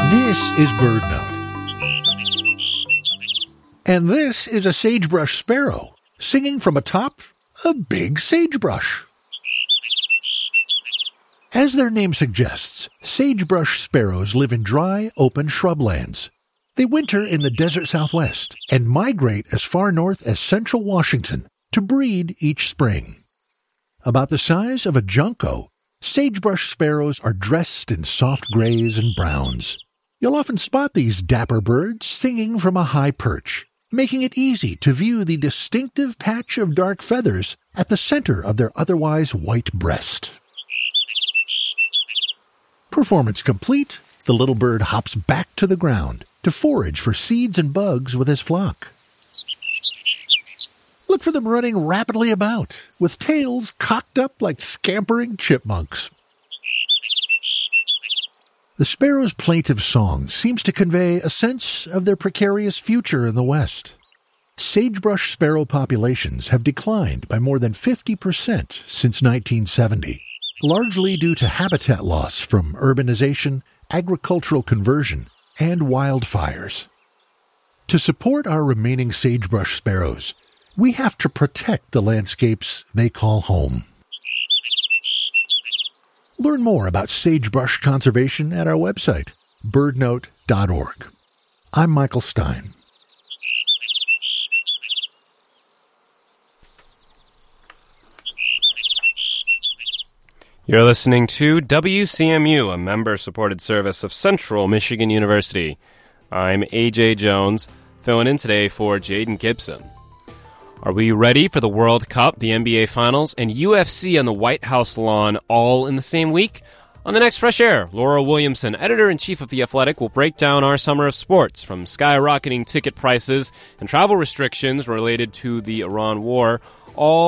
This is BirdNote. And this is a sagebrush sparrow singing from atop a big sagebrush. As their name suggests, sagebrush sparrows live in dry, open shrublands. They winter in the desert Southwest and migrate as far north as central Washington to breed each spring. About the size of a junco, sagebrush sparrows are dressed in soft grays and browns. You'll often spot these dapper birds singing from a high perch, making it easy to view the distinctive patch of dark feathers at the center of their otherwise white breast. Performance complete, the little bird hops back to the ground to forage for seeds and bugs with his flock. Look for them running rapidly about, with tails cocked up like scampering chipmunks. The sparrow's plaintive song seems to convey a sense of their precarious future in the West. Sagebrush sparrow populations have declined by more than 50% since 1970, largely due to habitat loss from urbanization, agricultural conversion, and wildfires. To support our remaining sagebrush sparrows, we have to protect the landscapes they call home. Learn more about sagebrush conservation at our website, birdnote.org. I'm Michael Stein. You're listening to WCMU, a member-supported service of Central Michigan University. I'm A.J. Jones, filling in today for Jaden Gibson. Are we ready for the World Cup, the NBA Finals, and UFC on the White House lawn all in the same week? On the next Fresh Air, Laura Williamson, editor-in-chief of The Athletic, will break down our summer of sports, from skyrocketing ticket prices and travel restrictions related to the Iran war, all